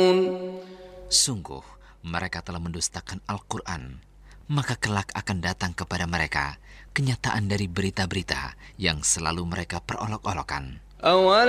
Sungguh, mereka telah mendustakan Al-Quran. Maka kelak akan datang kepada mereka kenyataan dari berita-berita yang selalu mereka perolok-olokkan.